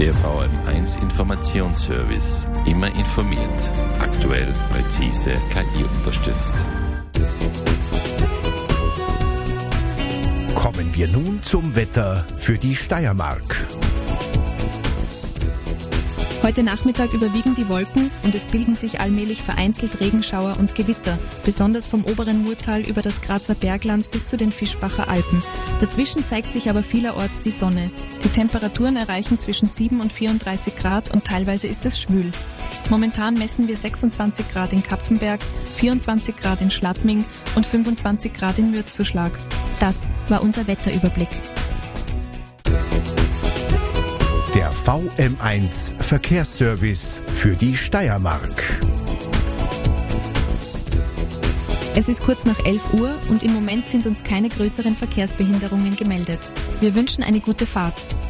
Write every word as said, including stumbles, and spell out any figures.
Der V M eins Informationsservice. Immer informiert. Aktuell, präzise, K I unterstützt. Kommen wir nun zum Wetter für die Steiermark. Heute Nachmittag überwiegen die Wolken und es bilden sich allmählich vereinzelt Regenschauer und Gewitter, besonders vom oberen Murtal über das Grazer Bergland bis zu den Fischbacher Alpen. Dazwischen zeigt sich aber vielerorts die Sonne. Die Temperaturen erreichen zwischen sieben und vierunddreißig Grad und teilweise ist es schwül. Momentan messen wir sechsundzwanzig Grad in Kapfenberg, vierundzwanzig Grad in Schladming und fünfundzwanzig Grad in Mürzzuschlag. Das war unser Wetterüberblick. Der V M eins Verkehrsservice für die Steiermark. Es ist kurz nach elf Uhr und im Moment sind uns keine größeren Verkehrsbehinderungen gemeldet. Wir wünschen eine gute Fahrt.